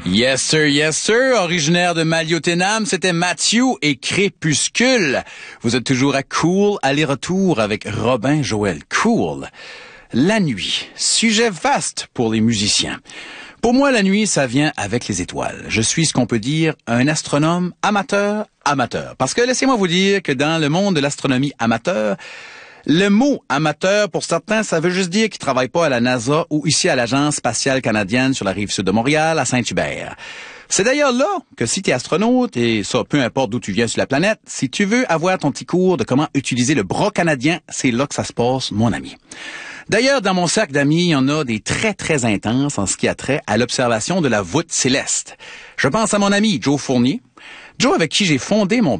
Yes sir, originaire de Maliotenam, c'était Mathieu et Crépuscule. Vous êtes toujours à Cool, aller-retour avec Robin Joël. Cool. La nuit, sujet vaste pour les musiciens. Pour moi, la nuit, ça vient avec les étoiles. Je suis ce qu'on peut dire un astronome amateur. Parce que laissez-moi vous dire que dans le monde de l'astronomie amateur, le mot amateur, pour certains, ça veut juste dire qu'ils travaillent pas à la NASA ou ici à l'Agence spatiale canadienne sur la rive sud de Montréal, à Saint-Hubert. C'est d'ailleurs là que si tu es astronaute, et ça, peu importe d'où tu viens sur la planète, si tu veux avoir ton petit cours de comment utiliser le bras canadien, c'est là que ça se passe, mon ami. D'ailleurs, dans mon cercle d'amis, il y en a des très, très intenses en ce qui a trait à l'observation de la voûte céleste. Je pense à mon ami Joe Fournier. Joe, avec qui j'ai fondé mon